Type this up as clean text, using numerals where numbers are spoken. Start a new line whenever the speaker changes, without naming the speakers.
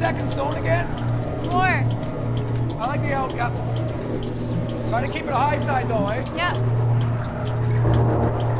second stone again?
More.
I like the out, yeah. Try to keep it high side though, eh?
Yep.